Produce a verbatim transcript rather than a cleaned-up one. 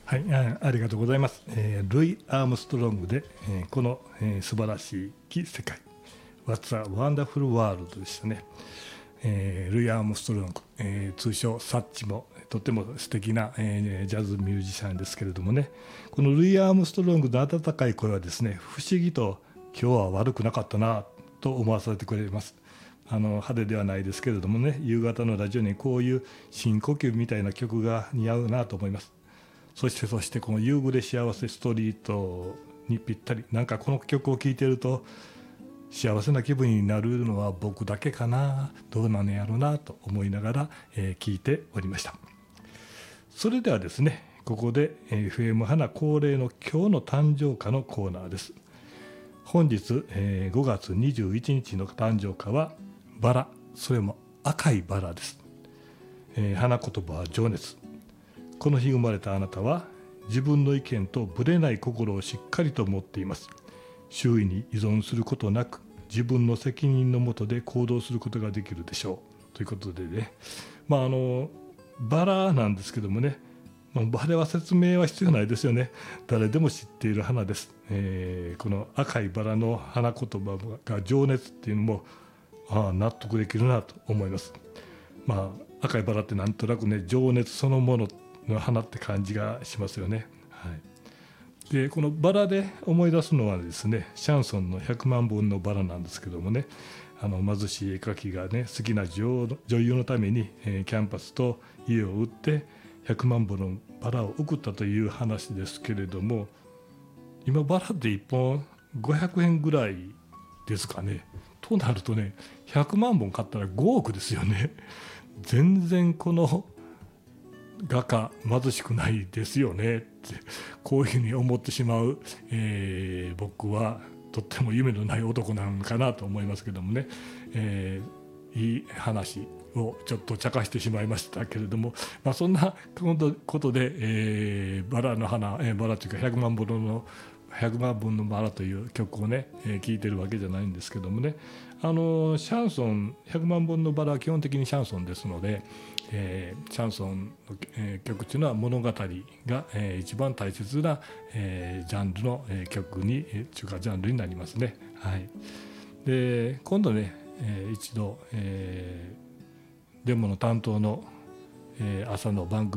はい、あありがとうございます。えールイ・アームストロングで、えーこの、えー素晴らしき世界 What's a Wonderful World でしたね。えールイ・アームストロング、えー通称サッチもとても素敵な、えージャズミュージシャンですけれどもね、このルイ・アームストロングの温かい声はですね、不思議と今日は悪くなかったなと思わせてくれます。あの派手ではないですけれどもね、夕方のラジオにこういう深呼吸みたいな曲が似合うなと思います。そしてそしてこの夕暮れ幸せストリートにぴったり、なんかこの曲を聴いてると幸せな気分になるのは僕だけかな、どうなのやろうなと思いながら、えー聞いておりました。それではですね、ここで エフエム 花恒例の今日の誕生花のコーナーです。本日、えーごがつにじゅういちにちの誕生花はバラ、それも赤いバラです。えー花言葉は情熱。この日生まれたあなたは自分の意見とぶれない心をしっかりと持っています。周囲に依存することなく自分の責任のもとで行動することができるでしょうということでね、まああのバラなんですけどもね、まあ、バラは説明は必要ないですよね。誰でも知っている花です。えーこの赤いバラの花言葉が情熱っていうのもああ納得できるなと思います。まあ赤いバラってなんとなくね、情熱そのものの花って感じがしますよね。はい、でこのバラで思い出すのはですね、シャンソンのひゃくまんぼんのバラなんですけどもね、あの貧しい絵描きがね、好きな女女優のために、えーキャンパスと家を売ってひゃくまんぼんのバラを送ったという話ですけれども、今バラっていっぽんごひゃくえんぐらいですかね。となるとね、ひゃくまんぼん買ったらごおくですよね。全然この画家貧しくないですよねってこういうふうに思ってしまう、えー僕はとっても夢のない男なのかなと思いますけどもね、えーいい話をちょっと茶化してしまいましたけれども、まあ、そんなことで、えーバラの花、えーバラというかひゃくまんぼんのひゃくまんぼんのバラという曲をね、えー聴いてるわけじゃないんですけどもね、あのシャンソンひゃくまんぼんのバラは基本的にシャンソンですので、えーシャンソンの、えー曲というのは物語が、えー一番大切な、えージャンルの、えー曲に、えー、中華ジャンルになりますね。はい、で今度ね、えー一度、えーデモの担当の、えー朝の番組